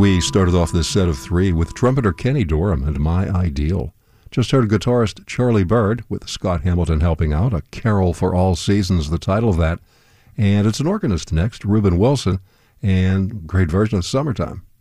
We started off this set of three with trumpeter Kenny Dorham and My Ideal. Just heard guitarist Charlie Bird, with Scott Hamilton helping out, A Carol for All Seasons, the title of that. And it's an organist next, Reuben Wilson, and great version of Summertime.